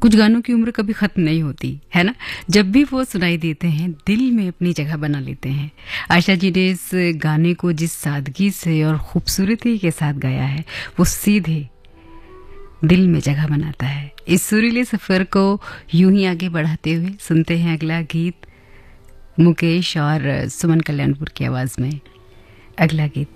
कुछ गानों की उम्र कभी ख़त्म नहीं होती है ना, जब भी वो सुनाई देते हैं दिल में अपनी जगह बना लेते हैं। आशा जी ने इस गाने को जिस सादगी से और खूबसूरती के साथ गाया है वो सीधे दिल में जगह बनाता है। इस सुरीले सफ़र को यूं ही आगे बढ़ाते हुए सुनते हैं अगला गीत मुकेश और सुमन कल्याणपुर की आवाज़ में। अगला गीत